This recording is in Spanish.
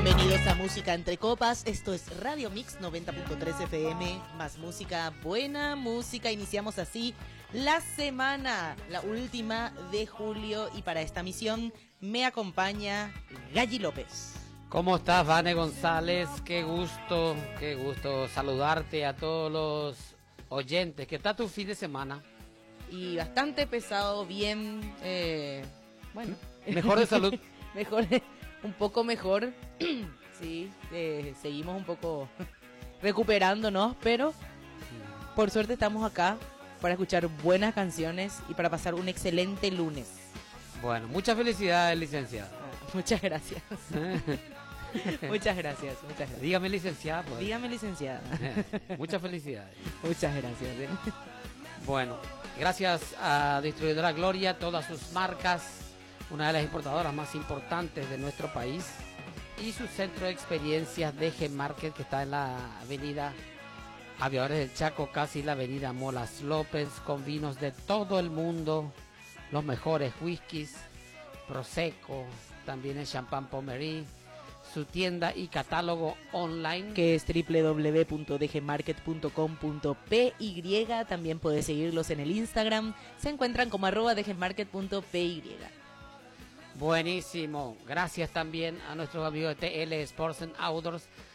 Bienvenidos a Música Entre Copas, esto es Radio Mix 90.3 FM, más música, buena música. Iniciamos así la semana, la última de julio, y para esta misión me acompaña Galli López. ¿Cómo estás, Vane González? Qué gusto saludarte a todos los oyentes. ¿Qué tal tu fin de semana? Y bastante pesado, bien, bueno. ¿Mejor de salud? Mejor, un poco mejor, sí, seguimos un poco recuperándonos, pero por suerte estamos acá para escuchar buenas canciones y para pasar un excelente lunes. Bueno, muchas felicidades, licenciada. Muchas gracias. Muchas gracias. Dígame, licenciada. Pues. Dígame, licenciada. Muchas felicidades. Muchas gracias. Bueno, gracias a Distribuidora Gloria, todas sus marcas, una de las importadoras más importantes de nuestro país, y su centro de experiencias DG Market, que está en la avenida Aviadores del Chaco, casi la avenida Molas López, con vinos de todo el mundo, los mejores whiskies, Prosecco, también el champán Pommery, su tienda y catálogo online, que es www.dgmarket.com.py. También puedes seguirlos en el Instagram, se encuentran como @dgmarket.py. Buenísimo, gracias también a nuestros amigos de TL Sports and Outdoors,